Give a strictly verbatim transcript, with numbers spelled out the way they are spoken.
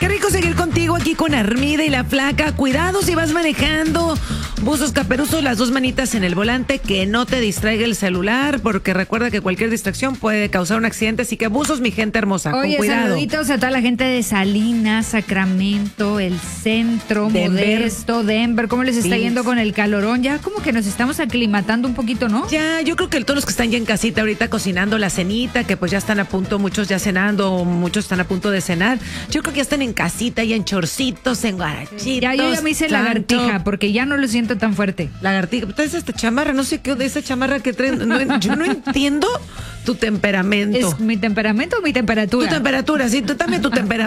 Qué rico seguir contigo aquí con Armida y la Flaca. Cuidado si vas manejando. Buzos, caperuzos, las dos manitas en el volante, que no te distraiga el celular, porque recuerda que cualquier distracción puede causar un accidente, así que buzos, mi gente hermosa, Oye, con cuidado. saluditos a toda la gente de Salinas, Sacramento, el centro, Denver. Modesto, Denver. ¿Cómo les está Sí. yendo con el calorón? Ya como que nos estamos aclimatando un poquito, ¿no? Ya, yo creo que todos los que están ya en casita ahorita cocinando la cenita, que pues ya están a punto, muchos ya cenando, muchos están a punto de cenar. Yo creo que ya están en casita, ya en chorcitos, en guarachitos. Ya yo ya me hice tanto. lagartija, porque ya no lo siento tan fuerte. Lagartija, traes esta chamarra, no sé qué de esa chamarra que traes. No, yo no entiendo tu temperamento. ¿Es mi temperamento o mi temperatura? Tu temperatura, sí, tú también tu temperamento.